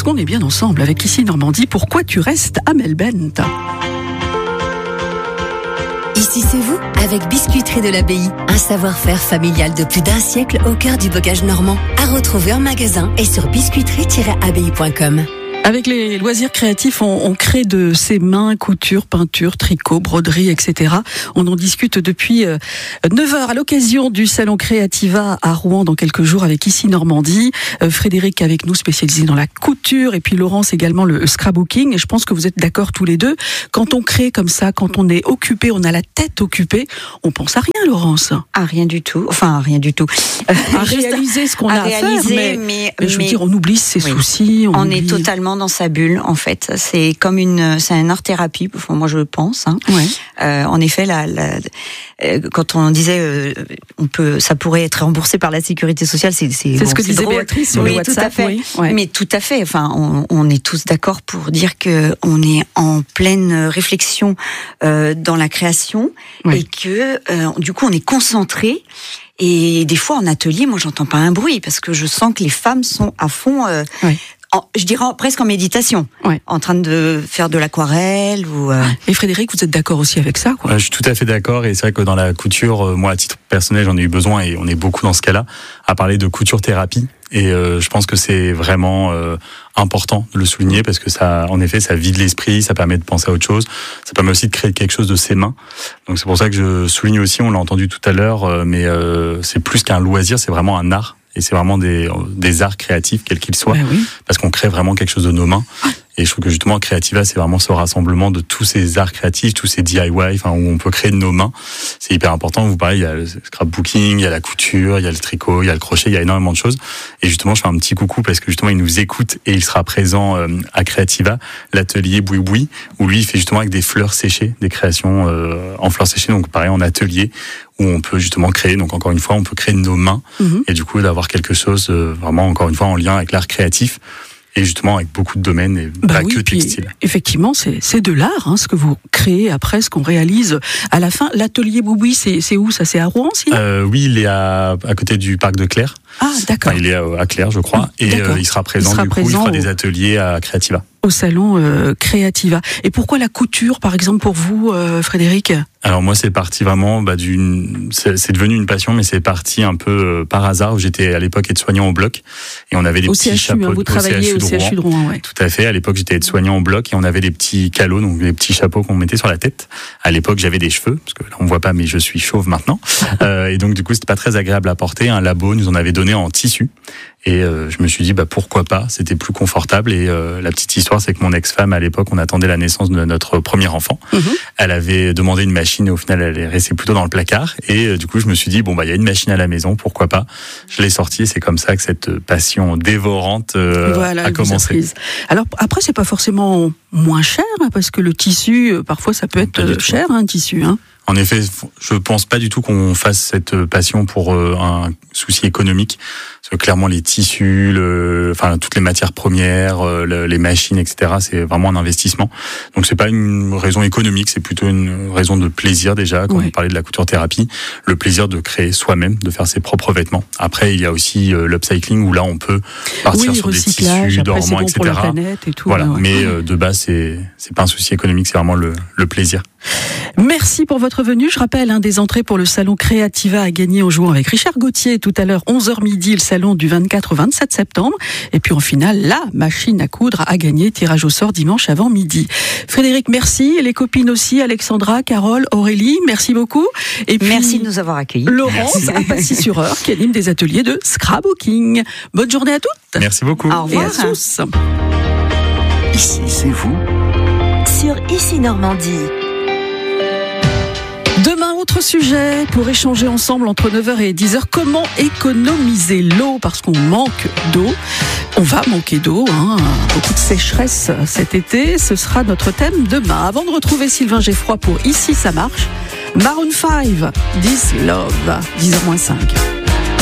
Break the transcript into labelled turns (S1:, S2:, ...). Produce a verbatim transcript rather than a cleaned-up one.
S1: qu'on est bien ensemble avec Ici Normandie. Pourquoi tu restes à Melbent?
S2: Ici c'est vous, avec Biscuiterie de l'Abbaye. Un savoir-faire familial de plus d'un siècle au cœur du bocage normand. À retrouver en magasin et sur biscuiterie tiret abbaye point com.
S1: Avec les loisirs créatifs, on, on crée de ses mains, couture, peinture, tricot, broderie, et cetera. On en discute depuis euh, neuf heures à l'occasion du salon Creativa à Rouen dans quelques jours avec Ici Normandie. Euh, Frédéric avec nous, spécialisé dans la couture, et puis Laurence également le scrapbooking. Et je pense que vous êtes d'accord tous les deux. Quand on crée comme ça, quand on est occupé, on a la tête occupée, on pense à rien, Laurence.
S3: À rien du tout. Enfin, à rien du tout.
S1: À réaliser ce qu'on a à, à faire, mais,
S3: mais,
S1: mais je veux
S3: mais,
S1: dire, on oublie ses
S3: oui.
S1: soucis. On,
S3: on
S1: oublie...
S3: est totalement dans sa bulle, en fait. C'est comme une, c'est une art-thérapie, enfin, moi je pense. Hein.
S1: Ouais.
S3: Euh, en effet, la, la, euh, quand on disait, euh, on peut, ça pourrait être remboursé par la sécurité sociale, c'est c'est,
S1: c'est
S3: bon,
S1: ce que
S3: c'est
S1: disait
S3: drôle.
S1: Béatrice sur
S3: oui,
S1: le WhatsApp.
S3: Tout à fait.
S1: Oui, ouais.
S3: Mais tout à fait. Enfin, on, on est tous d'accord pour dire que on est en pleine réflexion euh, dans la création
S1: oui.
S3: et que euh, du coup on est concentré. Et des fois en atelier, moi j'entends pas un bruit parce que je sens que les femmes sont à fond. Euh,
S1: oui.
S3: En, je dirais en, presque en méditation,
S1: ouais.
S3: en train de faire de l'aquarelle ou. Euh...
S1: Et Frédéric, vous êtes d'accord aussi avec ça, quoi?
S4: euh, Je suis tout à fait d'accord, et c'est vrai que dans la couture, euh, moi à titre personnel, j'en ai eu besoin, et on est beaucoup dans ce cas-là à parler de couture thérapie. Et euh, je pense que c'est vraiment euh, important de le souligner parce que ça, en effet, ça vide l'esprit, ça permet de penser à autre chose, ça permet aussi de créer quelque chose de ses mains. Donc c'est pour ça que je souligne aussi, on l'a entendu tout à l'heure, euh, mais euh, c'est plus qu'un loisir, c'est vraiment un art. Et c'est vraiment des, des arts créatifs, quels qu'ils soient,
S1: ben oui.
S4: parce qu'on crée vraiment quelque chose de nos mains. Et je trouve que justement, Creativa, c'est vraiment ce rassemblement de tous ces arts créatifs, tous ces D I Y, enfin, où on peut créer de nos mains. C'est hyper important. Vous parlez, il y a le scrapbooking, il y a la couture, il y a le tricot, il y a le crochet, il y a énormément de choses. Et justement, je fais un petit coucou parce que justement, il nous écoute et il sera présent euh, à Creativa, l'atelier Boui Boui, où lui, il fait justement avec des fleurs séchées, des créations euh, en fleurs séchées. Donc, pareil, en atelier, où on peut justement créer. Donc, encore une fois, on peut créer de nos mains. Mm-hmm. Et du coup, d'avoir quelque chose euh, vraiment, encore une fois, en lien avec l'art créatif. Et justement avec beaucoup de domaines et
S1: bah
S4: pas
S1: oui,
S4: que textile.
S1: Effectivement, c'est, c'est de l'art, hein, ce que vous créez après, ce qu'on réalise à la fin. L'atelier Bouboui, c'est, c'est où ça? C'est à Rouen, sinon
S4: euh, Oui, il est à, à côté du parc de Clerc.
S1: Ah, d'accord.
S4: Enfin, il est à, à Clerc, je crois. Et euh, il sera présent, il sera du coup, présent il fera au... des ateliers à Creativa.
S1: Au salon euh, Creativa. Et pourquoi la couture, par exemple, pour vous, euh, Frédéric?
S4: Alors moi, c'est parti vraiment bah, d'une, c'est, c'est devenu une passion, mais c'est parti un peu euh, par hasard. Où j'étais à l'époque aide-soignant au bloc et on avait des
S1: au
S4: petits
S1: C H U,
S4: chapeaux.
S1: Hein, vous travailliez au C H U de Rouen, ouais.
S4: Tout à fait. À l'époque, j'étais aide-soignant au bloc et on avait des petits calots, donc des petits chapeaux qu'on mettait sur la tête. À l'époque, j'avais des cheveux parce que là, on voit pas, mais je suis chauve maintenant. euh, et donc du coup, c'était pas très agréable à porter. Un labo nous en avait donné en tissu. Et euh, je me suis dit, bah pourquoi pas, c'était plus confortable. Et euh, la petite histoire, c'est que mon ex-femme, à l'époque, on attendait la naissance de notre premier enfant. Mmh. Elle avait demandé une machine et au final, elle est restée plutôt dans le placard. Et euh, du coup, je me suis dit, bon, bah il y a une machine à la maison, pourquoi pas. Je l'ai sortie et c'est comme ça que cette passion dévorante euh,
S1: voilà,
S4: a commencé.
S1: Alors après, c'est pas forcément moins cher, hein, parce que le tissu, parfois, ça peut être cher, un hein, tissu. Hein.
S4: En effet, je pense pas du tout qu'on fasse cette passion pour euh, un souci économique. Parce que clairement, les tissus, le, enfin toutes les matières premières, euh, le, les machines, et cetera, c'est vraiment un investissement. Donc c'est pas une raison économique, c'est plutôt une raison de plaisir déjà. Quand ouais. on parlait de la couture thérapie, le plaisir de créer soi-même, de faire ses propres vêtements. Après, il y a aussi euh, l'upcycling où là, on peut partir
S1: oui,
S4: sur des tissus dormants,
S1: bon
S4: et cetera.
S1: Pour la planète et tout,
S4: voilà.
S1: Ouais.
S4: Mais euh, de base, c'est c'est pas un souci économique, c'est vraiment le, le plaisir.
S1: Merci pour votre venue. Je rappelle, un des entrées pour le salon Creativa à gagner en jouant avec Richard Gauthier tout à l'heure, onze heures midi, le salon du vingt-quatre au vingt-sept septembre. Et puis en finale, la machine à coudre à gagner, tirage au sort dimanche avant midi. Frédéric, merci. Et les copines aussi, Alexandra, Carole, Aurélie, merci beaucoup. Et puis,
S3: merci de nous avoir accueillis.
S1: Laurence, à Passy-sur-Eure, qui anime des ateliers de scrapbooking. Bonne journée à toutes.
S4: Merci beaucoup.
S3: Au revoir.
S1: Et à tous.
S5: Ici, c'est vous.
S2: Sur Ici Normandie.
S1: Demain, autre sujet pour échanger ensemble entre neuf heures et dix heures. Comment économiser l'eau? Parce qu'on manque d'eau. On va manquer d'eau, hein. Beaucoup de sécheresse cet été. Ce sera notre thème demain. Avant de retrouver Sylvain Geffroy pour Ici ça marche, Maroon five, This Love, dix heures moins cinq.